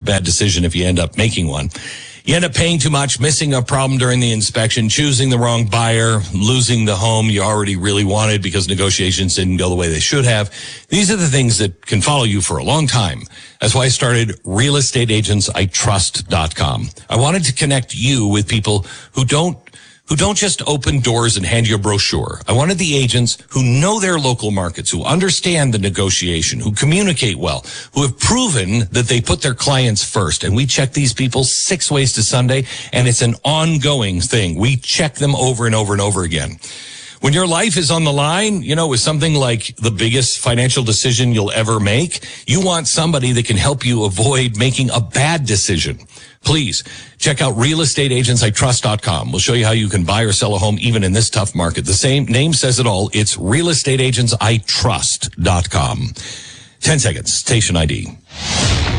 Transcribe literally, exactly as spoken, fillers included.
bad decision if you end up making one. You end up paying too much, missing a problem during the inspection, choosing the wrong buyer, losing the home you already really wanted because negotiations didn't go the way they should have. These are the things that can follow you for a long time. That's why I started real estate agents I trust dot com. I wanted to connect you with people who don't who don't just open doors and hand you a brochure. I wanted the agents who know their local markets, who understand the negotiation, who communicate well, who have proven that they put their clients first. And we check these people six ways to Sunday, and it's an ongoing thing. We check them over and over and over again. When your life is on the line, you know, with something like the biggest financial decision you'll ever make, you want somebody that can help you avoid making a bad decision. Please check out real estate agents I trust dot com. We'll show you how you can buy or sell a home even in this tough market. The same name says it all. It's real estate agents I trust dot com. ten seconds. Station I D.